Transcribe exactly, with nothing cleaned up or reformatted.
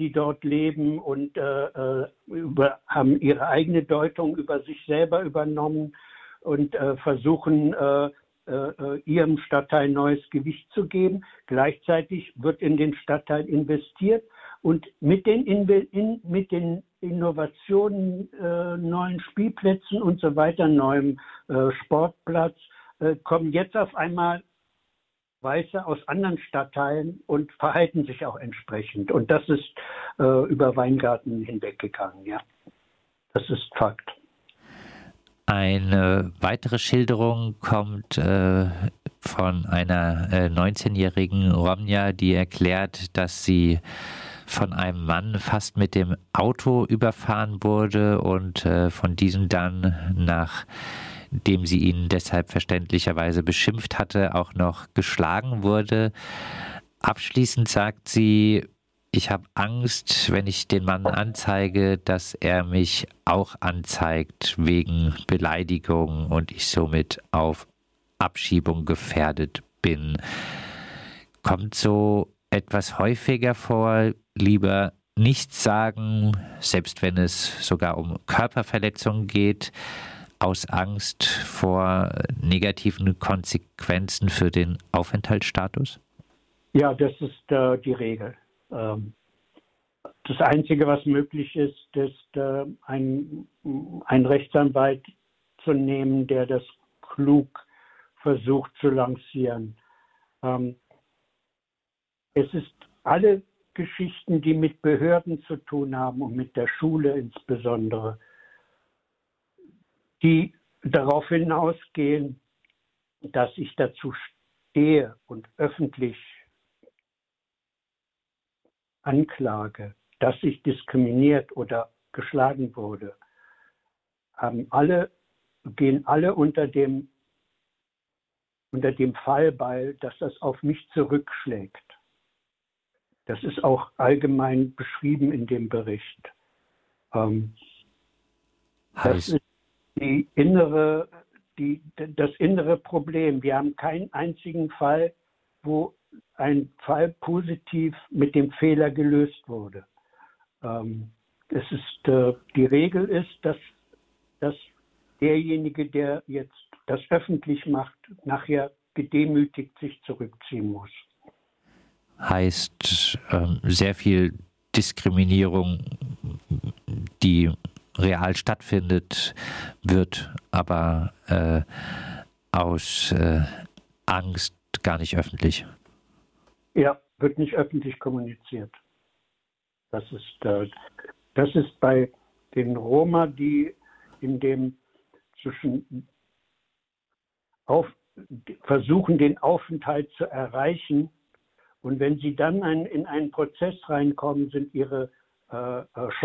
die dort leben und äh, äh, über, haben ihre eigene Deutung über sich selber übernommen und äh, versuchen, äh, äh, ihrem Stadtteil neues Gewicht zu geben. Gleichzeitig wird in den Stadtteil investiert und mit den, Inve in, mit den Innovationen, äh, neuen Spielplätzen und so weiter, neuem äh, Sportplatz, äh, kommen jetzt auf einmal Weiße aus anderen Stadtteilen und verhalten sich auch entsprechend. Und das ist äh, über Weingarten hinweggegangen, ja. Das ist Fakt. Eine weitere Schilderung kommt äh, von einer äh, neunzehnjährigen Romja, die erklärt, dass sie von einem Mann fast mit dem Auto überfahren wurde und äh, von diesem dann, nachdem sie ihn deshalb verständlicherweise beschimpft hatte, auch noch geschlagen wurde. Abschließend sagt sie: Ich habe Angst, wenn ich den Mann anzeige, dass er mich auch anzeigt wegen Beleidigung und ich somit auf Abschiebung gefährdet bin. Kommt so etwas häufiger vor? Lieber nichts sagen, selbst wenn es sogar um Körperverletzungen geht, aus Angst vor negativen Konsequenzen für den Aufenthaltsstatus? Ja, das ist äh, die Regel. Ähm, das Einzige, was möglich ist, ist äh, ein, ein Rechtsanwalt zu nehmen, der das klug versucht zu lancieren. Ähm, es ist alle Geschichten, die mit Behörden zu tun haben und mit der Schule insbesondere, die darauf hinausgehen, dass ich dazu stehe und öffentlich anklage, dass ich diskriminiert oder geschlagen wurde, haben alle, gehen alle unter dem, unter dem Fallbeil, dass das auf mich zurückschlägt. Das ist auch allgemein beschrieben in dem Bericht. Ähm, das ist die innere, die, das innere Problem. Wir haben keinen einzigen Fall, wo ein Fall positiv mit dem Fehler gelöst wurde. Ähm, es ist, äh, die Regel ist, dass, dass derjenige, der jetzt das öffentlich macht, nachher gedemütigt sich zurückziehen muss. Heißt ähm, sehr viel Diskriminierung, die real stattfindet, wird aber äh, aus äh, Angst gar nicht öffentlich. Ja, wird nicht öffentlich kommuniziert. Das ist, äh, das ist bei den Roma, die in dem zwischen auf, versuchen, den Aufenthalt zu erreichen. Und wenn sie dann ein, in einen Prozess reinkommen, sind ihre äh,